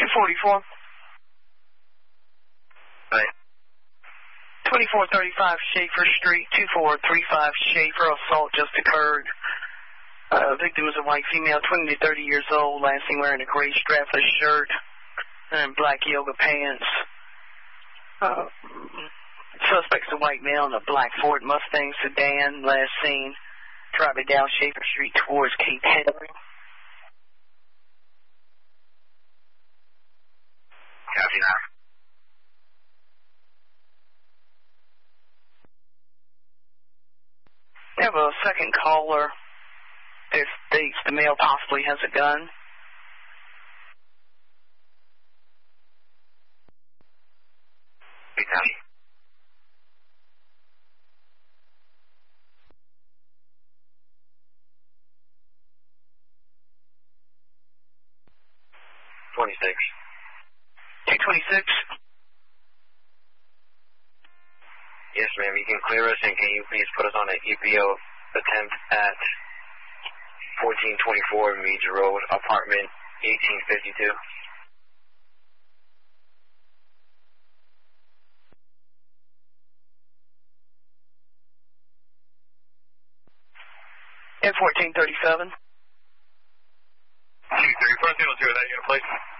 244. Right. 2435 Schaefer Street, 2435 Schaefer. Assault just occurred. Victim was a white female, 20 to 30 years old, last seen wearing a gray strapless shirt and black yoga pants. Suspect's a white male in a black Ford Mustang sedan, last seen driving down Schaefer Street towards Cape Henry. Copy that. We have a second caller. It states the male possibly has a gun. Hey, Tommy. $26. 226. Yes, ma'am. You can clear us, and can you please put us on an EPO attempt at 1424 Meads Road, apartment 1852. And 1437. 234, 202, that unit, please.